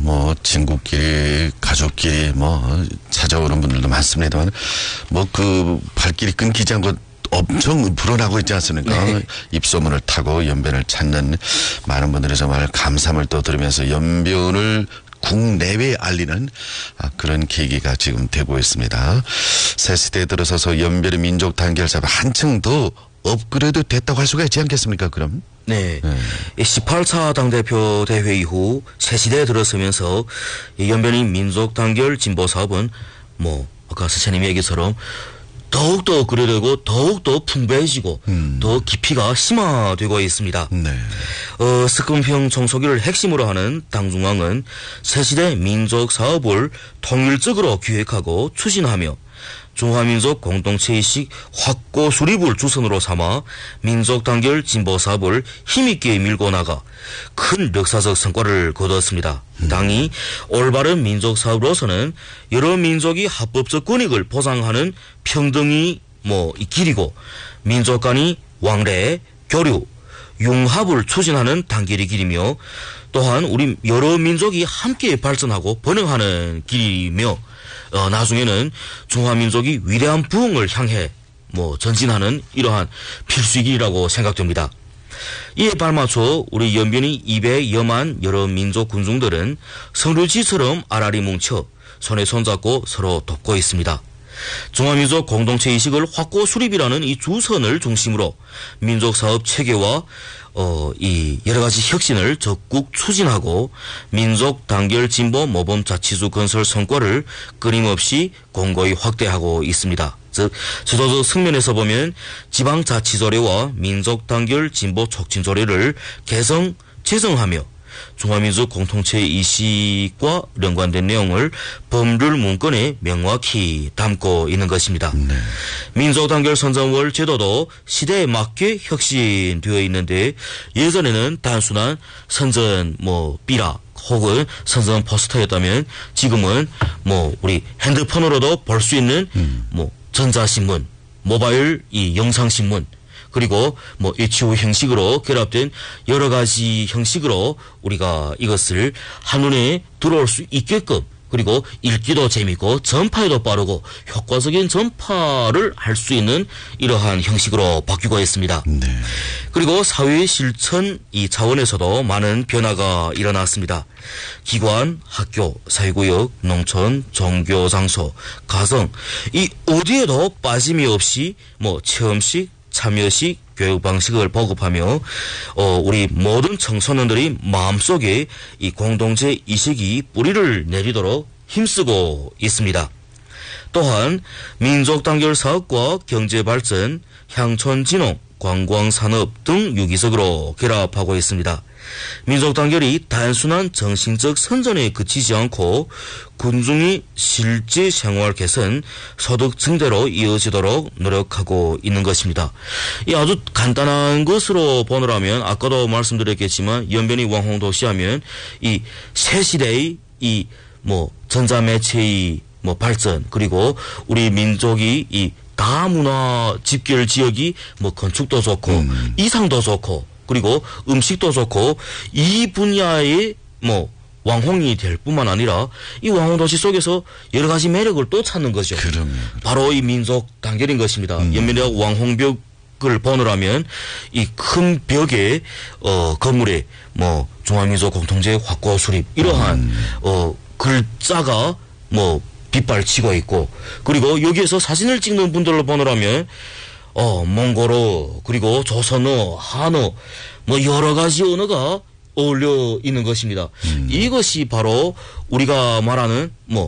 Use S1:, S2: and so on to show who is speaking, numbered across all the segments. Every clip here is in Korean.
S1: 뭐 친구끼리 가족끼리 뭐 찾아오는 분들도 많습니다만 뭐 그 발길이 끊기지 않고 엄청 불어나고 있지 않습니까? 네. 입소문을 타고 연변을 찾는 많은 분들이 정말 감사함을 떠들으면서 연변을 국내외에 알리는 그런 계기가 지금 되고 있습니다. 새 시대에 들어서서 연변의 민족 단결사가 한층 더 업그레이드 됐다고 할 수가 있지 않겠습니까, 그럼?
S2: 네. 18차 당대표 대회 이후 새 시대에 들어서면서 연변의 민족 단결 진보 사업은 뭐 아까 선생님 얘기처럼 더욱더 업그레이드되고 더욱더 풍부해지고 더 깊이가 심화되고 있습니다.
S1: 네.
S2: 스금형 청소기를 핵심으로 하는 당중앙은 새시대 민족 사업을 통일적으로 기획하고 추진하며 중화민족 공동체의식 확고 수립을 주선으로 삼아 민족 단결 진보 사업을 힘있게 밀고 나가 큰 역사적 성과를 거두었습니다. 당이 올바른 민족 사업으로서는 여러 민족이 합법적 권익을 보장하는 평등이 이 길이고 민족 간의 왕래, 교류, 융합을 추진하는 단길이 길이며 또한 우리 여러 민족이 함께 발전하고 번영하는 길이며 나중에는 중화민족이 위대한 부흥을 향해 전진하는 이러한 필수의 길이라고 생각됩니다. 이에 발맞춰 우리 연변이 200여만 여러 민족 군중들은 성류지처럼 알알이 뭉쳐 손에 손잡고 서로 돕고 있습니다. 중화민족 공동체의식을 확고 수립이라는 이 주선을 중심으로 민족사업 체계와 이 여러가지 혁신을 적극 추진하고 민족 단결 진보 모범 자치주 건설 성과를 끊임없이 공고히 확대하고 있습니다. 즉 지도적 측면에서 보면 지방자치조례와 민족 단결 진보 촉진 조례를 개정, 제정하며 중화민족 공동체의 이식과 연관된 내용을 법률 문건에 명확히 담고 있는 것입니다. 네. 민족 단결 선정월 제도도 시대에 맞게 혁신되어 있는데 예전에는 단순한 선전 삐라 혹은 선전 포스터였다면 지금은 우리 핸드폰으로도 볼 수 있는 전자신문, 모바일 이 영상신문 그리고 HO 형식으로 결합된 여러 가지 형식으로 우리가 이것을 한눈에 들어올 수 있게끔 그리고 읽기도 재미있고 전파에도 빠르고 효과적인 전파를 할 수 있는 이러한 형식으로 바뀌고 있습니다.
S1: 네.
S2: 그리고 사회 실천 이 차원에서도 많은 변화가 일어났습니다. 기관, 학교, 사회구역, 농촌, 종교 장소, 가정 이 어디에도 빠짐이 없이 체험식, 참여식, 교육 방식을 보급하며 우리 모든 청소년들이 마음속에 이 공동체 이식이 뿌리를 내리도록 힘쓰고 있습니다. 또한 민족 단결 사업과 경제 발전, 향촌 진흥, 관광산업 등 유기적으로 결합하고 있습니다. 민족 단결이 단순한 정신적 선전에 그치지 않고 군중의 실제 생활 개선, 소득 증대로 이어지도록 노력하고 있는 것입니다. 이 아주 간단한 것으로 보느라면 아까도 말씀드렸겠지만 연변이 왕홍도시 하면 이 새 시대의 이 전자매체의 발전 그리고 우리 민족이 이 다문화 집결 지역이 건축도 좋고 이상도 좋고 그리고 음식도 좋고 이 분야의 왕홍이 될 뿐만 아니라 이 왕홍도시 속에서 여러 가지 매력을 또 찾는 거죠.
S1: 그럼요.
S2: 바로 이 민족 단결인 것입니다. 연변대학 왕홍벽을 보느라면 이 큰 벽에 건물에 중화민족 공동체 확고 수립 이러한 글자가 빗발치고 있고 그리고 여기에서 사진을 찍는 분들을 보느라면 몽골어 그리고 조선어, 한어 여러 가지 언어가 어울려 있는 것입니다. 이것이 바로 우리가 말하는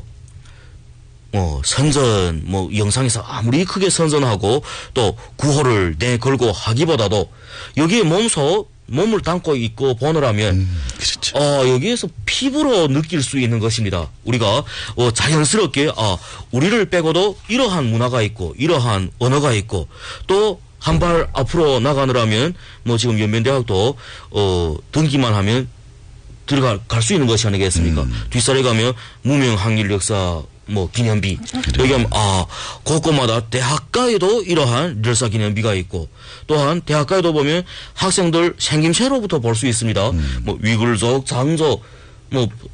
S2: 선전 영상에서 아무리 크게 선전하고 또 구호를 내걸고 하기보다도 여기에 몸을 담고 있고 보느라면
S1: 그렇죠.
S2: 여기에서 피부로 느낄 수 있는 것입니다. 우리가 자연스럽게 우리를 빼고도 이러한 문화가 있고 이러한 언어가 있고 또 한 발 앞으로 나가느라면 지금 연변대학도 등기만 하면 갈 수 있는 것이 아니겠습니까? 뒷살에 가면 무명항일 역사 기념비 여기 하면 곳곳마다 대학가에도 이러한 열사 기념비가 있고 또한 대학가에도 보면 학생들 생김새로부터 볼 수 있습니다. 위글족, 장족